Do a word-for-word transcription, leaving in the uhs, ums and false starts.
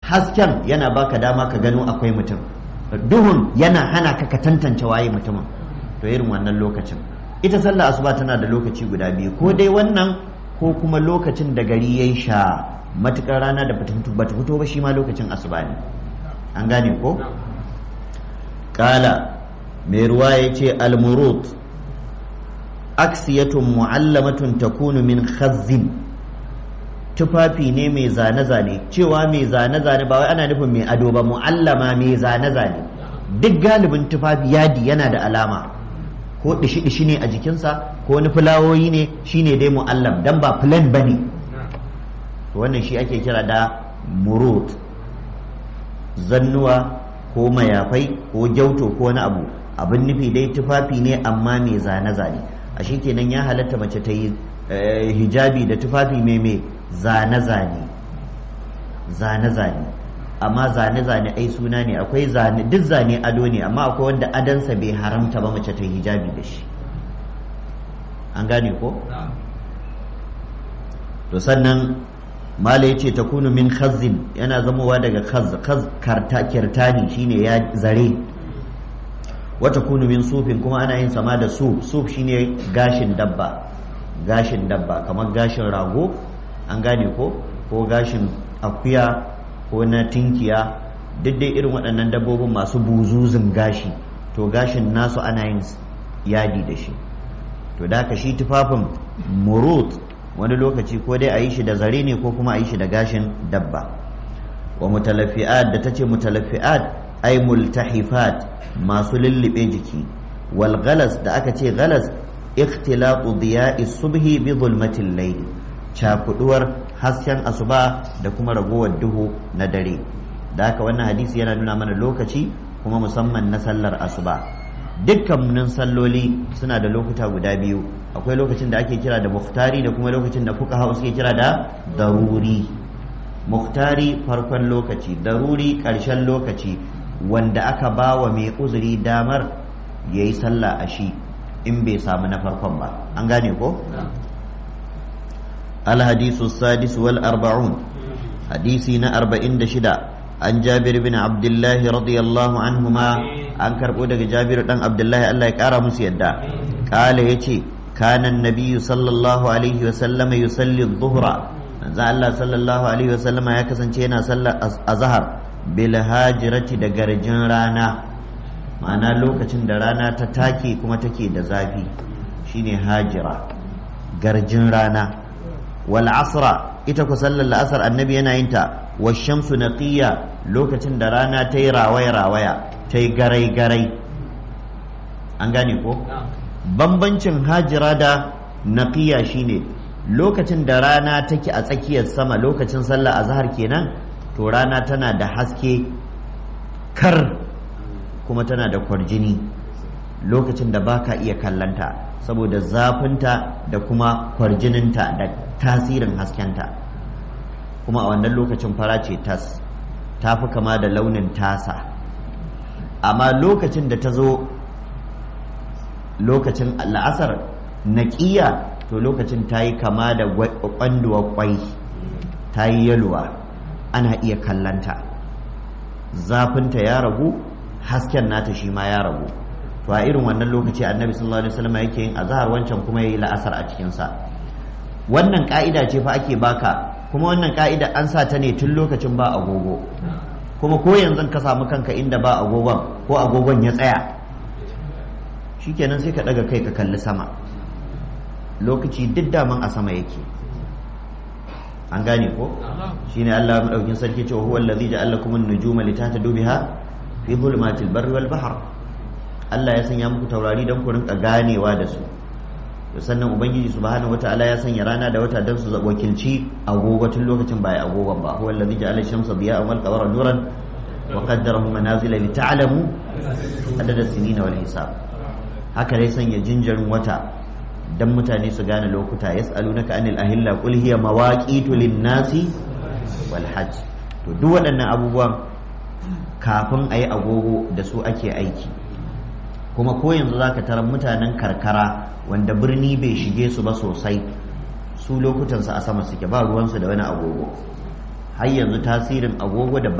hasken yana baka dama ka gano akwai mutum, duhun yana hana ka ka tantance waye mutumin. To irin wannan lokacin ita sallar asuba tana da lokaci guda biyu, ko dai wannan ko kuma lokacin da gari yayi sha, matukar rana da bata fito ba shi ma lokacin asuba ne. An gane ko? Kala mai ruwa ya ce almurut aksiyatun mu'allamatun takunu min khazzin, tufafi ne mai zane-zane. Cewa mai zane-zane ba wai ana nufin mai ado ba, mu'allama mai zane-zane. Duk galibin tufafi yadi yana da alama, ko dishi-dishi ne a jikinsa ko wani fulawoyi ne, shine dai mu'allam, dan ba filan bane. To wannan shi ake kira da murut. Zannuwa ko mayafai ko gyauto ko wani abu, abin nufi dai tufafi ne amma mai zane-zane. A shi kenan ya halatta mace ta yi hijabi da tufafi mai mai zane-zane zane-zane amma zane-zane ai suna ne, akwai zane, duk zane ado ne, amma akwai wanda adansa bai haramta ba mace ta yi hijabi da shi. An gane ko? To sannan mala ya ce ta kunu min khazzin, yana zamowa daga khaz, khaz karta kirtani shine ya zare. Wata kunu min sufin, kuma ana yin sama da suf. Suf shine gashin dabba, gashin dabba kamar gashin rago, an gane ko, ko gashin akuya ko na tinkiya, duk dai irin waɗannan dabbobin masu buzuzun gashi, to gashin nasu ana yin yadi da shi. To da ka shi tufafin murut wani lokaci ko dai a yi shi da zare ne ko kuma a yi shi da gashin dabba. Wa mutalaffi'at, da ta ce mutalaffi'at ai multahifat, masu lullube jiki. Wal galas, da aka ce galas ikhtilatu diya'i subhi bi zulmatil layl, cakuduwar hasken asuba da kuma ragowar duhu na dare. Da haka wannan hadisi yana nuna mana lokaci kuma musamman na sallar asuba. Dukkanin salloli suna da lokuta guda biyu, akwai lokacin da ake kira da muftari da kuma lokacin da fuqaha suke kira da daruri. Muftari farkon lokaci, daruri ƙarshen lokaci, wanda aka ba wa mai uzuri damar ya yi sallah a shi in bai samu na farkon ba. An gane ko? Al-hadisu sadis wal arba'un, hadisi na arba'in da shida. An Jabir bin Abdullahi radiyallahu anhuma, an karɓo daga Jabiru ɗan Abdullahi, Allah ya ƙara musu yadda. Ƙala ya ce, kanan nabiyu sallallahu alaihi wasallama yusalli dhuhra, manzo Allah sallallahu alaihi wasallama ya kasance yana sallar azhar bil hajirati, da garjin rana, ma'ana lokacin da rana ta take kuma take da zafi, shine hajira, garjin rana. Wal asra, ita ku sallar la'asar annabi yana yin ta wa shamsu naqiya, lokacin da rana ta yi rawaya rawaya, ta yi garai garai. An gane ko? Bambancin hajira da naqiya shine lokacin da rana take a tsakiyar sama, lokacin sallar azhar kenan, to rana tana da haske kar kuma tana da kwarjini, lokacin da baka iya kallanta saboda zafinta da kuma kwarjininta da tasirin haskenta. Kuma a wannan lokacin fara ce tas, ta fi kama da launin tasa. Amma lokacin da ta zo lokacin la'asar naƙiya, to lokacin ta yi kama da kwanduwa kwai, ta yi yaluwa, ana iya kallanta, zafinta ya ragu, hasken nata shi ma ya ragu. To a irin wannan lokaci annabi sallallahu alaihi wasallam yake yin azhar, wancan kuma yayi la'asar a cikin sa. Wannan ka'ida ce fa ake baka, kuma wannan ka'ida an sa ta ne tun lokacin ba agogo, kuma ko yanzu ka samu kanka inda ba agogon ko agogon ya tsaya, shikenan sai ka daga kai ka kalli sama, lokaci duk daman a sama yake. An gane ko? Shine Allah madaukin sarki ce huwa allazi ja'ala lakum an-nujuma litahtadu biha fi dhulumatil barri wal bahr. Allah ya sanya muku taurari don ku rinka ganewa da su. To sannan ubangiji subhanahu wataala ya sanya rana da wata don su wakilci agogo tun lokacin ba ya agogon ba. Huwa allazi ja'ala ash-shamsa diya'an wal qamara nuran wa qaddarahu manazila li ta'lamu adada as-sinina wal hisab. Haka dai sanya jinjirin wata dan mutane su gane lokuta. Yas'alunaka anil ahilla qul hiya mawaqitu lin-nasi wal hajj. To duk waɗannan abubuwan kafin ayi agogo da su ake aiki. Kuma ko yanzu zaka tarar mutanen karkara wanda birni bai shige su ba sosai, su lokutansu a sama suke, ba ruwansu da wani agogo. Har yanzu tasirin agogo da